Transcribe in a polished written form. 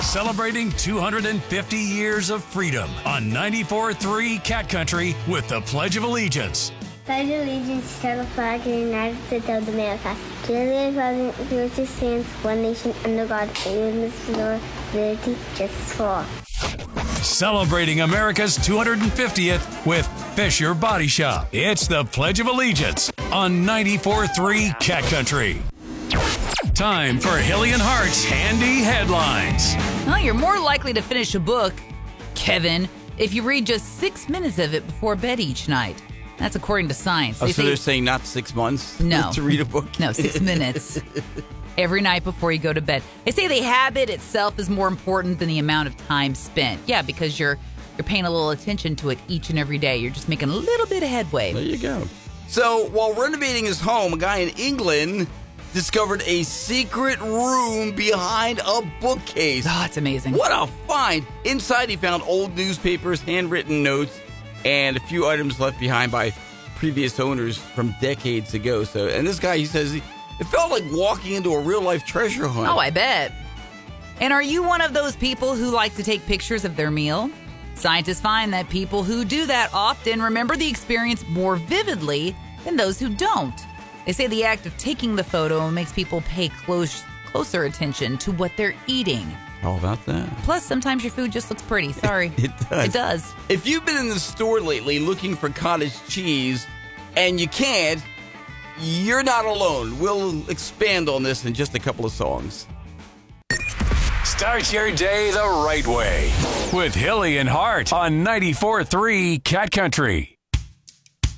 Celebrating 250 years of freedom on 94.3 Cat Country with the Pledge of Allegiance. Pledge allegiance to the flag of the United States of America, to the republic for which it stands, one nation under God, indivisible, liberty, justice for all. Celebrating America's 250th with Fisher Body Shop. It's the Pledge of Allegiance on 94.3 Cat Country. Time for Hilly and Hart's Handy Headlines. Well, you're more likely to finish a book, Kevin, if you read just 6 minutes of it before bed each night. That's according to science. So they're saying not 6 months no, to read a book? No, 6 minutes every night before you go to bed. They say the habit itself is more important than the amount of time spent. Yeah, because you're paying a little attention to it each and every day. You're just making a little bit of headway. There you go. So while renovating his home, a guy in England discovered a secret room behind a bookcase. Oh, it's amazing. What a find. Inside, he found old newspapers, handwritten notes, and a few items left behind by previous owners from decades ago. And this guy, he says, it felt like walking into a real-life treasure hunt. Oh, I bet. And are you one of those people who like to take pictures of their meal? Scientists find that people who do that often remember the experience more vividly than those who don't. They say the act of taking the photo makes people pay closer attention to what they're eating. How about that? Plus, sometimes your food just looks pretty. Sorry. It does. It does. If you've been in the store lately looking for cottage cheese and you can't, you're not alone. We'll expand on this in just a couple of songs. Start your day the right way with Hilly and Hart on 94.3 Cat Country.